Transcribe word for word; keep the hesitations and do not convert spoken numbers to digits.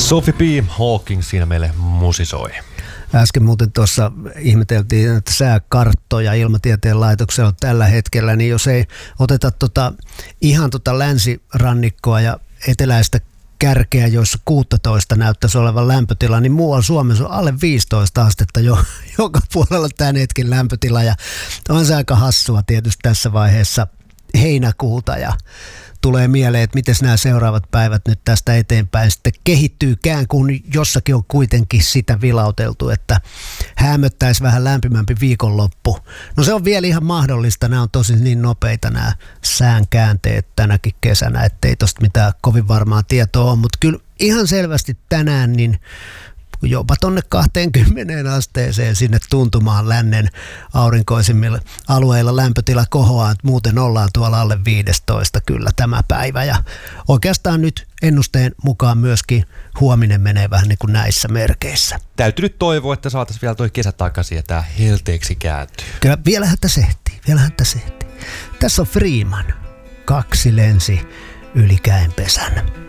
Sophie P. Hawking siinä meille musisoi. Äsken muuten tuossa ihmeteltiin, että sääkarttoja Ilmatieteen laitoksella tällä hetkellä, niin jos ei oteta tota, ihan tota länsirannikkoa ja eteläistä kärkeä, joissa kuusitoista näyttäisi olevan lämpötila, niin muualla Suomessa on alle viisitoista astetta jo, joka puolella tämän hetken lämpötila. Ja on se aika hassua tietysti tässä vaiheessa heinäkuuta ja tulee mieleen, että miten nämä seuraavat päivät nyt tästä eteenpäin sitten kehittyykään, kun jossakin on kuitenkin sitä vilauteltu, että hämöttäisi vähän lämpimämpi viikonloppu. No se on vielä ihan mahdollista, nämä on tosi niin nopeita nämä sään käänteet tänäkin kesänä, ettei tosta mitään kovin varmaa tietoa ole, mutta kyllä ihan selvästi tänään niin jopa tonne kaksikymmentä asteeseen sinne tuntumaan lännen aurinkoisimmilla alueilla lämpötila kohoaa, että muuten ollaan tuolla alle viisitoista kyllä tämä päivä. Ja oikeastaan nyt ennusteen mukaan myöskin huominen menee vähän niin kuin näissä merkeissä. Täytyy nyt toivoa, että saataisiin vielä toi kesä takaisin ja tää helteeksi kääntyy. Kyllä vielähän tässä ehtii, vielähän tässä ehtii. Tässä on Freeman, kaksi lensi yli käenpesän.